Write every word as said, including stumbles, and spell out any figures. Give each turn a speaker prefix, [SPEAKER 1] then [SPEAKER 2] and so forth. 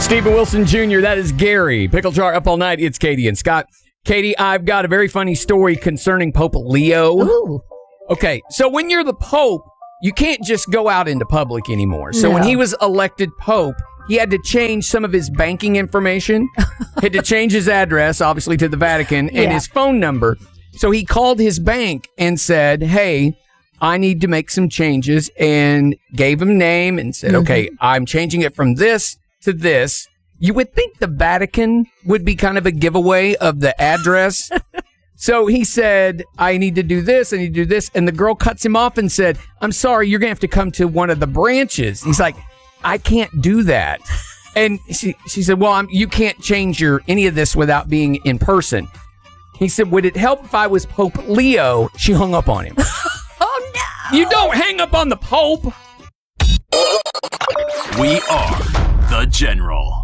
[SPEAKER 1] Stephen Wilson Junior That is Gary. Pickle Jar up all night. It's Katie and Scott. Katie, I've got a very funny story concerning Pope Leo.
[SPEAKER 2] Ooh.
[SPEAKER 1] Okay, so when you're the Pope, you can't just go out into public anymore. So
[SPEAKER 2] No.
[SPEAKER 1] when he was elected Pope, he had to change some of his banking information, had to change his address, obviously, to the Vatican, and
[SPEAKER 2] Yeah.
[SPEAKER 1] his phone number. So he called his bank and said, hey, I need to make some changes, and gave him name and said,
[SPEAKER 2] Mm-hmm.
[SPEAKER 1] okay, I'm changing it from this to this. You would think the Vatican would be kind of a giveaway of the address. So he said, I need to do this, I need to do this. And the girl cuts him off and said, I'm sorry, you're going to have to come to one of the branches. He's like, I can't do that. And she, she said, well, I'm, you can't change your any of this without being in person. He said, would it help if I was Pope Leo? She hung up on him.
[SPEAKER 2] Oh, no.
[SPEAKER 1] You don't hang up on the Pope.
[SPEAKER 3] We are The General.